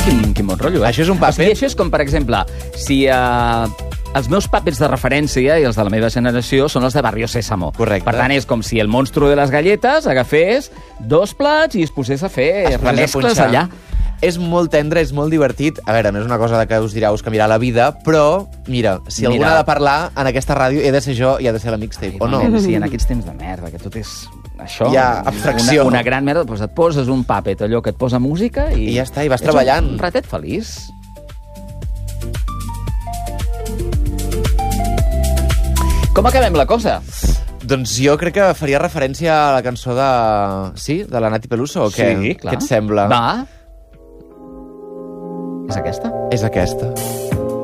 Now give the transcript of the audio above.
quin bon rotllo, eh? Això és un puppet? O sigui, això és com, per exemple, si els meus puppets de referència i els de la meva generació són els de Barrio Sésamo. Correcte. Per tant, és com si el monstru de les galletes agafés 2 plats i es posés a fer remescles allà. És molt tendre, és molt divertit. A veure, no és una cosa que us dirà, us canviarà la vida, però, mira, si algú ha de parlar en aquesta ràdio, he de ser jo i ha de ser la mixtape, o no? Sí, en aquests temps de merda, que tot és això. Hi ha abstracció. Una gran merda, doncs et poses un puppet, allò que et posa música i... I ja està, i vas treballant. Un ratet feliç. Com acabem la cosa? Doncs jo crec que faria referència a la cançó de... Sí? De la Nati Peluso, o què? Sí, clar. Què et sembla? Va. És aquesta? És aquesta.